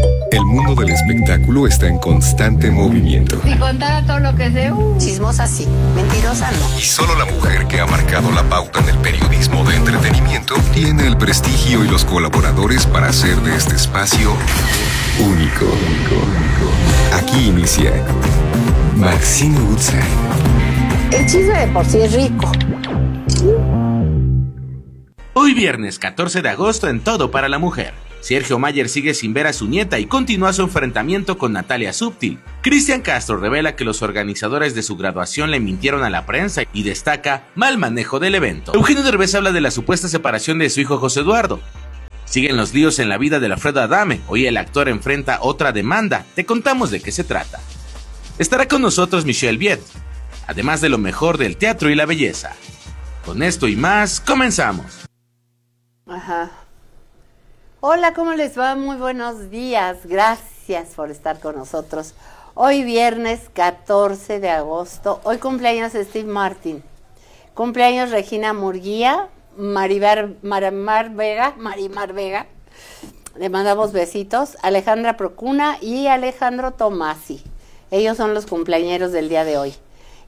El mundo del espectáculo está en constante movimiento. Si contara todo lo que sé, chismosa sí, mentirosa no. Y solo la mujer que ha marcado la pauta en el periodismo de entretenimiento tiene el prestigio y los colaboradores para hacer de este espacio único. Aquí inicia Maxine Woodside. El chisme de por sí es rico. Hoy viernes 14 de agosto en Todo para la Mujer. Sergio Mayer sigue sin ver a su nieta y continúa su enfrentamiento con Natalia Súbtil. Cristian Castro revela que los organizadores de su graduación le mintieron a la prensa y destaca mal manejo del evento. Eugenio Derbez habla de la supuesta separación de su hijo José Eduardo. Siguen los líos en la vida de Alfredo Adame. Hoy el actor enfrenta otra demanda. Te contamos de qué se trata. Estará con nosotros Michelle Viet, además de lo mejor del teatro y la belleza. Con esto y más, comenzamos. Ajá. Hola, ¿cómo les va? Muy buenos días. Gracias por estar con nosotros. Hoy viernes 14 de agosto. Hoy cumpleaños Steve Martin. Cumpleaños Regina Murguía, Marimar Vega. Le mandamos besitos. Alejandra Procuna y Alejandro Tomasi. Ellos son los cumpleañeros del día de hoy.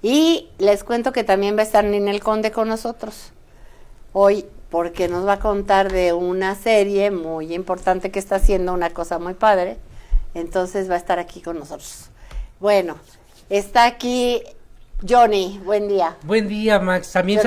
Y les cuento que también va a estar Ninel Conde con nosotros hoy, porque nos va a contar de una serie muy importante que está haciendo, una cosa muy padre. Entonces va a estar aquí con nosotros. Bueno, está aquí Johnny, buen día. Buen día, Max. También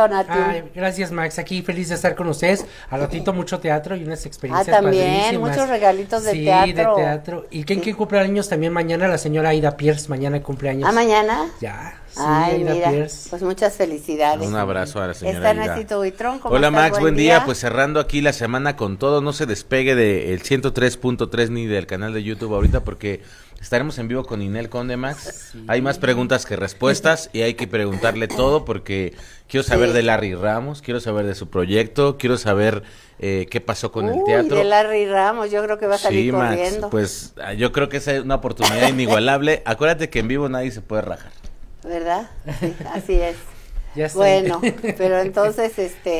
gracias, Max. Aquí feliz de estar con ustedes. Al ratito mucho teatro y unas experiencias también, padrísimas. Muchos regalitos de teatro. Sí, de teatro. ¿Y quién cumpleaños también mañana? La señora Aida Pierce, mañana cumpleaños. ¿Ah, mañana? Ya, sí, Ay, Aida mira, Pierce. Pues muchas felicidades. Un abrazo a la señora Está Aida. Ernestito Buitrón, ¿cómo Hola estás? Max, buen día. Pues cerrando aquí la semana con todo. No se despegue del 103.3 ni del canal de YouTube ahorita porque estaremos en vivo con Ninel Conde, Max. Sí. Hay más preguntas que respuestas y hay que preguntarle todo porque quiero saber de Larry Ramos, quiero saber de su proyecto, quiero saber qué pasó con el teatro. De Larry Ramos, yo creo que va a salir corriendo. Max, pues yo creo que esa es una oportunidad inigualable. Acuérdate que en vivo nadie se puede rajar. ¿Verdad? Sí, así es. Ya sé. Bueno, pero entonces,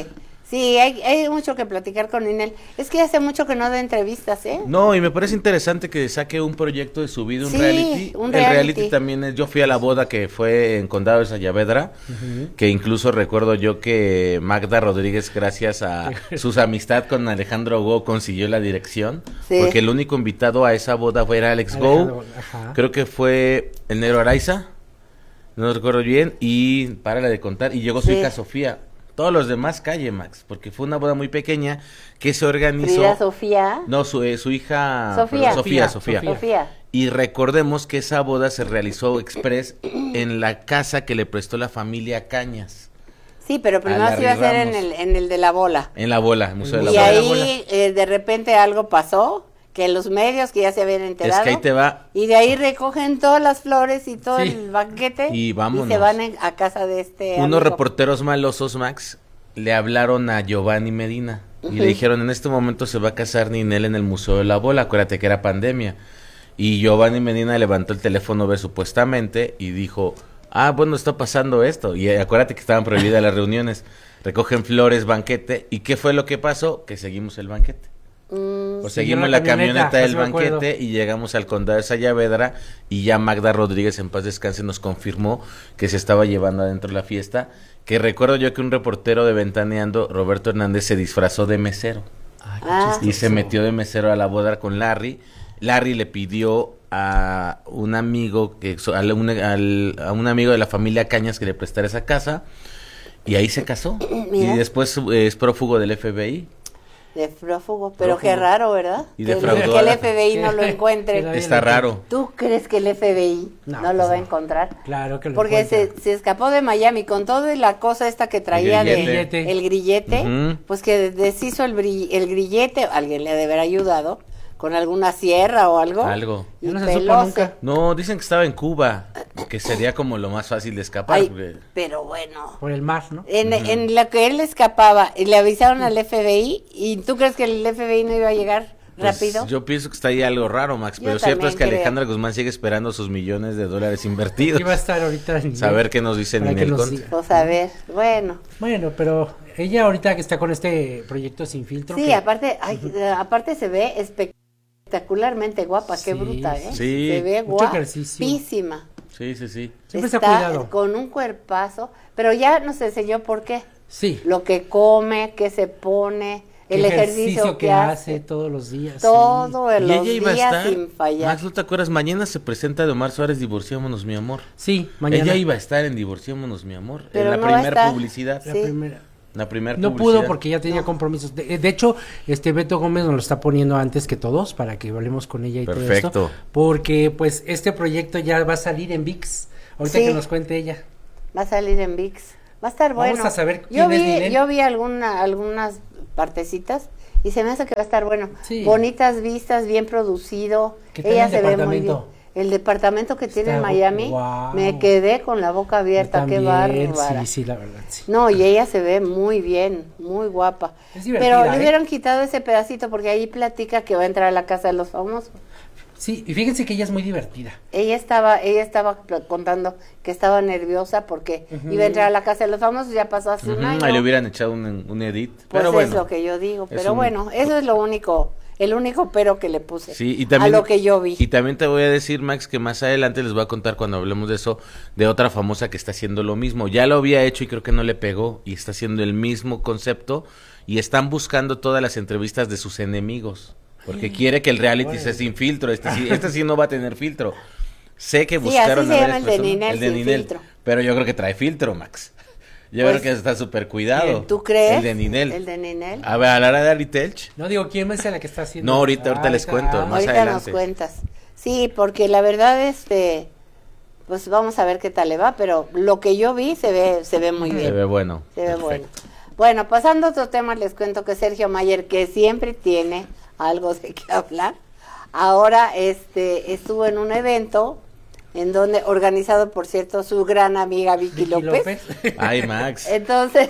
sí, hay mucho que platicar con Ninel. Es que hace mucho que no da entrevistas, ¿eh? No, y me parece interesante que saque un proyecto de su vida, un Sí, reality. un El reality. reality también es, yo fui a la boda que fue en Condado de Sayavedra, que incluso recuerdo yo que Magda Rodríguez, gracias a su amistad con Alejandro Go, consiguió la dirección, porque el único invitado a esa boda fue Alex Go, creo que fue el Negro Araiza, no recuerdo bien, y párale de contar, y llegó su hija Sofía. Todos los demás calle, Max, porque fue una boda muy pequeña que se organizó. ¿Frida Sofía? No, su hija. Sofía. Perdón, Sofía. Y recordemos que esa boda se realizó express en la casa que le prestó la familia Cañas. Sí, pero primero se iba a hacer en el de la bola. En la bola, el Museo de la Y Bola. ahí de repente algo pasó, que los medios que ya se habían enterado. Es que ahí te va. Y de ahí recogen todas las flores y todo el banquete. Y vámonos. Y se van a casa de Unos amigo. reporteros malosos, Max, le hablaron a Giovanni Medina. Y le dijeron, en este momento se va a casar Ninel en el Museo de la Bola. Acuérdate que era pandemia. Y Giovanni Medina levantó el teléfono, supuestamente, y dijo, bueno, está pasando esto. Y acuérdate que estaban prohibidas las reuniones. Recogen flores, banquete. ¿Y qué fue lo que pasó? Que seguimos el banquete. Pues seguimos la camioneta del banquete y llegamos al Condado de Sayavedra y ya Magda Rodríguez, en paz descanse, nos confirmó que se estaba llevando adentro la fiesta, que recuerdo yo que un reportero de Ventaneando, Roberto Hernández, se disfrazó de mesero y se metió de mesero a la boda con Larry. Larry le pidió a un amigo, a un amigo de la familia Cañas que le prestara esa casa y ahí se casó. Mira. Y después es prófugo del FBI. De prófugo, pero qué raro, ¿verdad? Y que defraudó el FBI no lo encuentre. Está raro. ¿Tú crees que el FBI no lo va a encontrar? Claro que lo Porque encuentra. se escapó de Miami con toda la cosa esta que traía El grillete, pues que deshizo el grillete, alguien le debe haber ayudado con alguna sierra o algo. Y no se supo pelóse. nunca. No, dicen que estaba en Cuba, que sería como lo más fácil de escapar. Ay, porque... pero bueno. Por el mar, ¿no? En lo que él escapaba, y le avisaron al FBI, ¿y tú crees que el FBI no iba a llegar rápido? Yo pienso que está ahí algo raro, Max, Yo pero cierto es que también Alejandra Guzmán sigue esperando sus millones de dólares invertidos. Aquí va a estar ahorita. Saber qué nos dice para que Ninel nos Conde. siga. Pues a ver, bueno. Bueno, pero ella ahorita que está con este proyecto Sin Filtro. Sí, que- aparte se ve espectacular espectacularmente guapa, qué bruta, ¿eh? Sí. Se ve Mucho ejercicio. guapísima. Sí. Siempre se ha cuidado. Con un cuerpazo, pero ya nos enseñó por qué. Sí. Lo que come, qué se pone, el ejercicio que hace todos los días. Todos Y los ella iba a días estar, sin fallar. Max, ¿no te acuerdas? Mañana se presenta de Omar Suárez, Divorciémonos, mi amor. Sí, mañana. Ella iba a estar en Divorciémonos, mi amor. Pero en la no va a primera estar. publicidad. La Sí. primera. La primera No publicidad. pudo porque ya tenía compromisos. De hecho, Beto Gómez nos lo está poniendo antes que todos para que hablemos con ella y Perfecto. todo esto. Porque pues este proyecto ya va a salir en ViX. Ahorita Sí. que nos cuente ella. Va a salir en ViX. Va a estar bueno. Vamos a saber yo quién es vi, Ninel. yo vi algunas partecitas y se me hace que va a estar bueno. Sí. Bonitas vistas, bien producido. ¿Qué tal Ella el se ve muy bien. departamento? El departamento que tiene Está en Miami, guau. me quedé con la boca abierta, qué También, bárbara. Sí, la verdad, sí. No, y ella se ve muy bien, muy guapa. Es divertida, Pero le ¿eh? hubieran quitado ese pedacito porque ahí platica que va a entrar a la casa de los famosos. Sí, y fíjense que ella es muy divertida. Ella estaba contando que estaba nerviosa porque iba a entrar a la casa de los famosos, ya pasó hace un año. Ahí le hubieran echado un edit. Pues pero bueno. es lo que yo digo, es pero un- bueno, eso es lo único, el único pero que le puse Sí, y también, a lo que yo vi. Y también te voy a decir, Max, que más adelante les voy a contar cuando hablemos de eso, de otra famosa que está haciendo lo mismo. Ya lo había hecho y creo que no le pegó, y está haciendo el mismo concepto, y están buscando todas las entrevistas de sus enemigos, porque quiere que el reality sea sin filtro. Este sí no va a tener filtro. Sé que Sí, buscaron así se a llama varias el de personas, Ninel, el de sin Ninel, filtro. pero yo creo que trae filtro, Max. Yo Pues, creo que está súper cuidado. ¿Tú crees? El de Ninel. El de Ninel. A ver, a la hora de Ari Telch. No digo quién es la que está haciendo. No, ahorita les cuento, más Ahorita adelante. nos cuentas. Sí, porque la verdad, pues vamos a ver qué tal le va, pero lo que yo vi se ve muy bien. Se ve bueno. Se ve Perfecto. bueno. Bueno, pasando a otro tema, les cuento que Sergio Mayer, que siempre tiene algo de qué hablar, ahora estuvo en un evento en donde, organizado por cierto, su gran amiga Vicky López. Ay, Max. Entonces,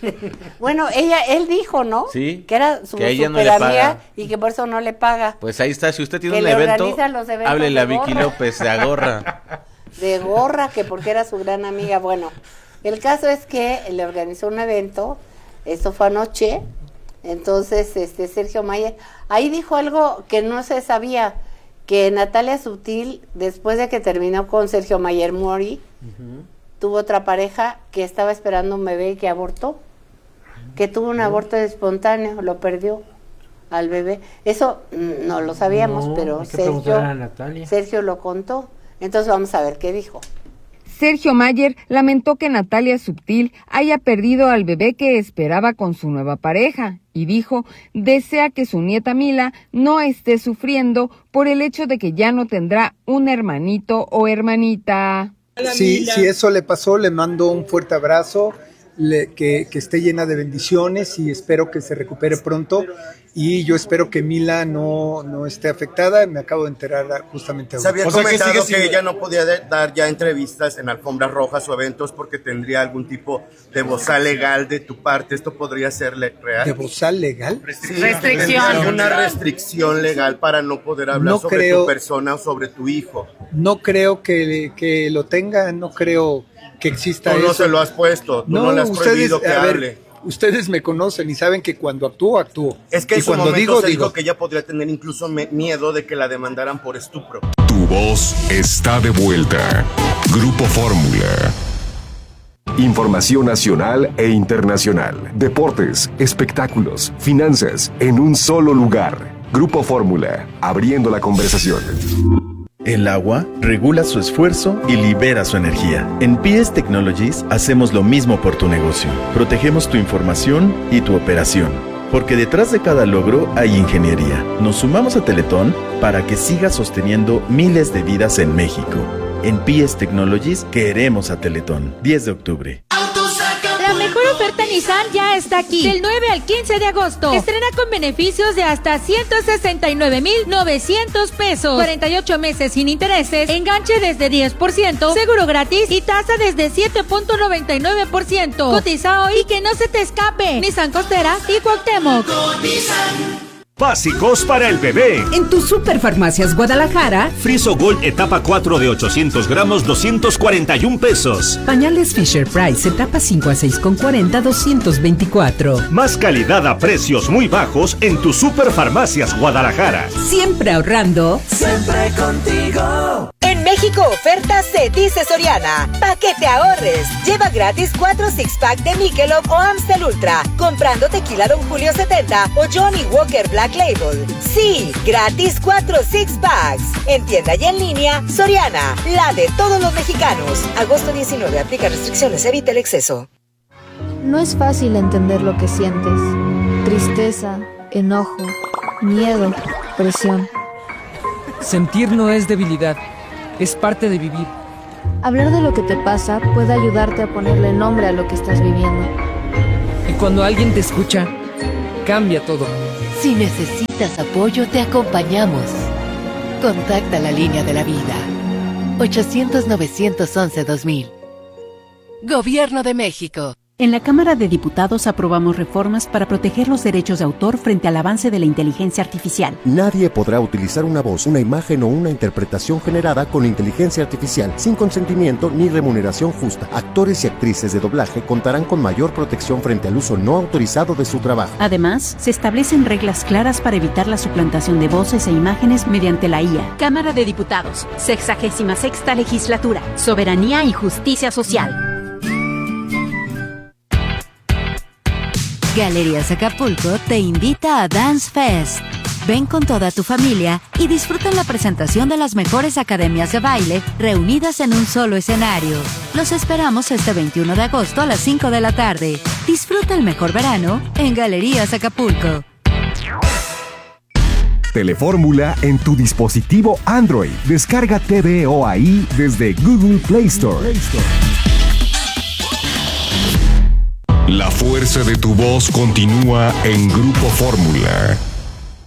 bueno, él dijo, ¿no? Sí, Que era su que a ella no le super amiga paga. y que por eso no le paga. Pues ahí está, si usted tiene Que un le evento, organiza los eventos háblele a de Vicky gorra. López, de agorra. De gorra, que porque era su gran amiga. Bueno, el caso es que le organizó un evento, esto fue anoche, entonces Sergio Mayer, ahí dijo algo que no se sabía, que Natalia Sutil, después de que terminó con Sergio Mayer Mori, tuvo otra pareja que estaba esperando un bebé y que abortó, que tuvo un aborto espontáneo, lo perdió al bebé. Eso no lo sabíamos, No, pero hay que preguntar a Natalia. Sergio lo contó. Entonces vamos a ver qué dijo. Sergio Mayer lamentó que Natalia Subtil haya perdido al bebé que esperaba con su nueva pareja y dijo, desea que su nieta Mila no esté sufriendo por el hecho de que ya no tendrá un hermanito o hermanita. Si eso le pasó, le mando un fuerte abrazo, que esté llena de bendiciones y espero que se recupere pronto. Y yo espero que Mila no esté afectada. Me acabo de enterar justamente Se ahora. había comentado que ella no podía dar ya entrevistas en alfombras rojas o eventos porque tendría algún tipo de bozal legal de tu parte. ¿Esto podría ser real? ¿De bozal legal? Sí, restricción. Una restricción legal para no poder hablar sobre tu persona o sobre tu hijo. No creo que lo tenga, no creo que exista Tú eso. no se lo has puesto, tú no le has prohibido que hable. Ustedes me conocen y saben que cuando actúo. Es que y en su cuando momento se digo dijo que ella podría tener incluso miedo de que la demandaran por estupro. Tu voz está de vuelta. Grupo Fórmula. Información nacional e internacional. Deportes, espectáculos, finanzas, en un solo lugar. Grupo Fórmula, abriendo la conversación. El agua regula su esfuerzo y libera su energía. En PS Technologies hacemos lo mismo por tu negocio. Protegemos tu información y tu operación. Porque detrás de cada logro hay ingeniería. Nos sumamos a Teletón para que siga sosteniendo miles de vidas en México. En PS Technologies queremos a Teletón. 10 de octubre. La mejor oferta Nissan ya está aquí. Del 9 al 15 de agosto. Estrena con beneficios de hasta 169,900 pesos. 48 meses sin intereses. Enganche desde 10%. Seguro gratis y tasa desde 7.99%. Cotiza hoy y que no se te escape. Nissan Costera y Cuauhtémoc. Básicos para el bebé. En tus Superfarmacias Guadalajara. Friso Gold etapa 4 de 800 gramos, 241 pesos. Pañales Fisher Price etapa 5 a 6,40, 224. Más calidad a precios muy bajos en tus Superfarmacias Guadalajara. Siempre ahorrando. Siempre contigo. En México, ofertas se dice Soriana. Pa' que te ahorres. Lleva gratis 4 six-pack de Michelob o Amstel Ultra. Comprando tequila Don Julio 70 o Johnny Walker Black Label. Sí, gratis 4 six-packs. En tienda y en línea, Soriana, la de todos los mexicanos. Agosto 19, aplica restricciones, evita el exceso. No es fácil entender lo que sientes. Tristeza, enojo, miedo, presión. Sentir no es debilidad, es parte de vivir. Hablar de lo que te pasa puede ayudarte a ponerle nombre a lo que estás viviendo. Y cuando alguien te escucha, cambia todo. Si necesitas apoyo, te acompañamos. Contacta la línea de la vida. 800-911-2000. Gobierno de México. En la Cámara de Diputados aprobamos reformas para proteger los derechos de autor frente al avance de la inteligencia artificial. Nadie podrá utilizar una voz, una imagen o una interpretación generada con inteligencia artificial sin consentimiento ni remuneración justa. Actores y actrices de doblaje contarán con mayor protección frente al uso no autorizado de su trabajo. Además, se establecen reglas claras para evitar la suplantación de voces e imágenes mediante la IA. Cámara de Diputados, 66ª Legislatura, Soberanía y Justicia Social. Galerías Acapulco te invita a Dance Fest. Ven con toda tu familia y disfruta la presentación de las mejores academias de baile reunidas en un solo escenario. Los esperamos este 21 de agosto a las 5 de la tarde. Disfruta el mejor verano en Galerías Acapulco. Telefórmula en tu dispositivo Android. Descarga TVO ahí desde Google Play Store. La fuerza de tu voz continúa en Grupo Fórmula.